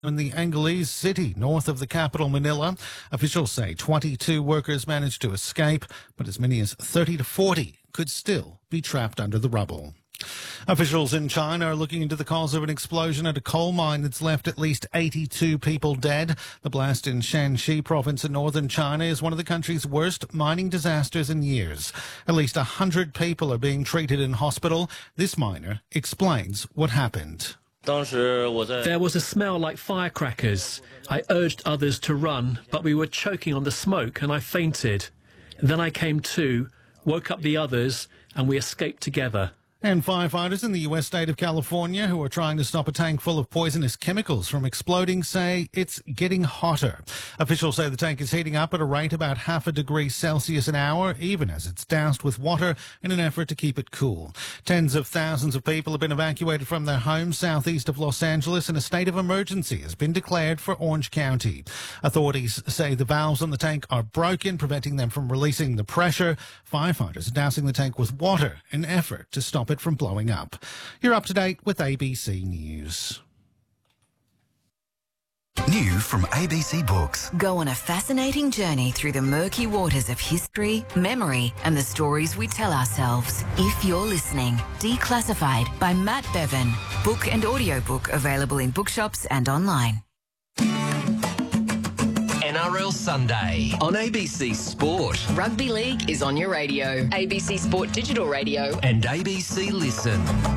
in the Angolese city north of the capital, Manila. Officials say 22 workers managed to escape, but as many as 30 to 40 could still be trapped under the rubble. Officials in China are looking into the cause of an explosion at a coal mine that's left at least 82 people dead. The blast in Shanxi province in northern China is one of the country's worst mining disasters in years. At least 100 people are being treated in hospital. This miner explains what happened. There was a smell like firecrackers. I urged others to run, but we were choking on the smoke and I fainted. Then I came to, woke up the others, and we escaped together. And firefighters in the US state of California who are trying to stop a tank full of poisonous chemicals from exploding say it's getting hotter. Officials say the tank is heating up at a rate about half a degree Celsius an hour, even as it's doused with water in an effort to keep it cool. Tens of thousands of people have been evacuated from their homes southeast of Los Angeles, and a state of emergency has been declared for Orange County. Authorities say the valves on the tank are broken, preventing them from releasing the pressure. Firefighters are dousing the tank with water in an effort to stop it from blowing up. You're up to date with ABC News. New from ABC Books. Go on a fascinating journey through the murky waters of history, memory, and the stories we tell ourselves. If You're Listening, Declassified by Matt Bevan. Book and audiobook available in bookshops and online. NRL Sunday on ABC Sport Rugby League is on your radio. ABC Sport Digital Radio. and ABC Listen.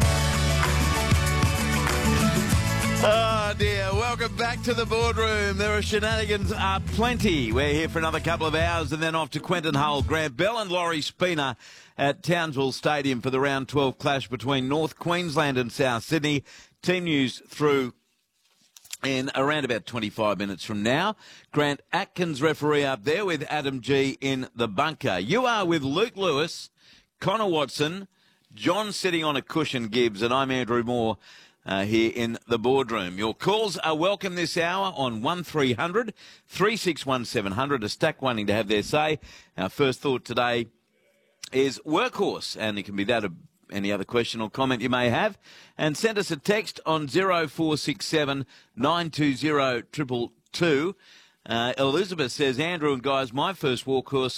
Oh dear, welcome back to the boardroom. There are shenanigans plenty. We're here for another couple of hours and then off to Quentin Hull. Grant Bell and Laurie Spina at Townsville Stadium for the round 12 clash between North Queensland and South Sydney. Team news through in around about 25 minutes from now. Grant Atkins, referee, up there with Adam G in the bunker. You are with Luke Lewis, Connor Watson, John sitting on a cushion, Gibbs, and I'm Andrew Moore here in the boardroom. Your calls are welcome this hour on 1300 361 700. A stack wanting to have their say. Our first thought today is workhorse, and it can be that of any other question or comment you may have. And send us a text on 0467 920 222. Elizabeth says, Andrew and guys, my first workhorse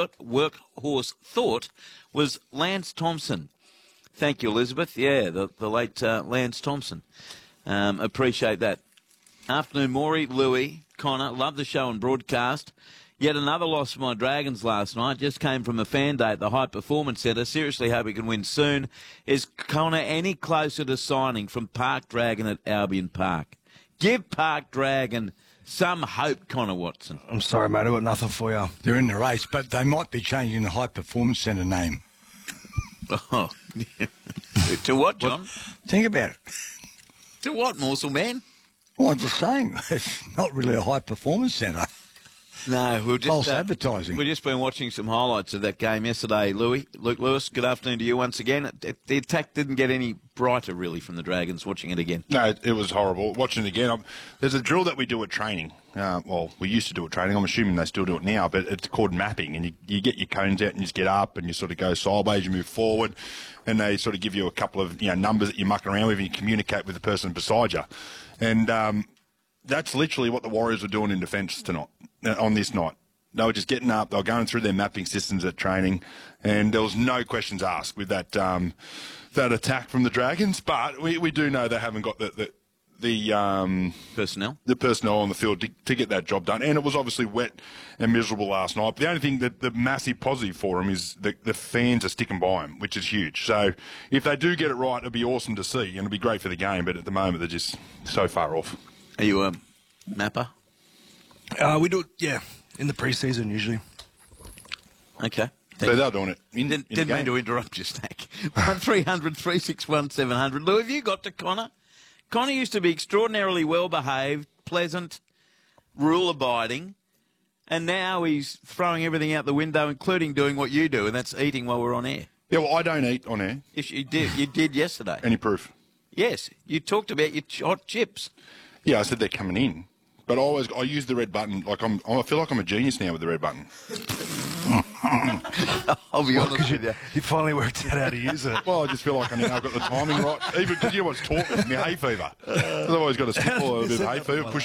thought was Lance Thompson. Thank you, Elizabeth. Yeah, the late Lance Thompson. Appreciate that. Afternoon, Maury, Louis, Connor. Love the show and broadcast. Yet another loss for my Dragons last night. Just came from a fan day at the High Performance Centre. Seriously hope we can win soon. Is Connor any closer to signing from Park Dragon at Albion Park? Give Park Dragon some hope, Connor Watson. I'm sorry, mate, I've got nothing for you. They're in the race, but they might be changing the High Performance Centre name. Oh, to what, John? Think about it. To what, Morsel Man? Well, I'm just saying, it's not really a High Performance Centre. No, we'll just false advertising. We've just been watching some highlights of that game yesterday, Luke Lewis. Good afternoon to you once again. The attack didn't get any brighter, really, from the Dragons. Watching it again, no, it was horrible. Watching it again, there's a drill that we do at training. Well, we used to do it at training. I'm assuming they still do it now, but it's called mapping. And you get your cones out and you just get up and you sort of go sideways, you move forward, and they sort of give you a couple of numbers that you're mucking around with, and you communicate with the person beside you. And that's literally what the Warriors were doing in defence tonight. On this night, they were just getting up. They were going through their mapping systems at training, and there was no questions asked with that that attack from the Dragons. But we do know they haven't got the personnel on the field to get that job done. And it was obviously wet and miserable last night. But the only thing that the massive positive for them is the fans are sticking by them, which is huge. So if they do get it right, it'll be awesome to see, and it'll be great for the game. But at the moment, they're just so far off. Are you a mapper? We do it, in the pre-season usually. Okay. So they're doing it. Didn't mean to interrupt you, Stack. 1300 361 700. Lou, have you got to Connor? Connor used to be extraordinarily well-behaved, pleasant, rule-abiding, and now he's throwing everything out the window, including doing what you do, and that's eating while we're on air. Yeah, well, I don't eat on air. Yes, you did. You did yesterday. Any proof? Yes. You talked about your hot chips. Yeah, I said they're coming in. But I use the red button. I feel like I'm a genius now with the red button. I'll be honest with you. You finally worked out how to use it. Well, I just feel like I now got the timing right. Even because you know what's taught me, hay fever. I've always got a sniffle, a bit of hay fever, push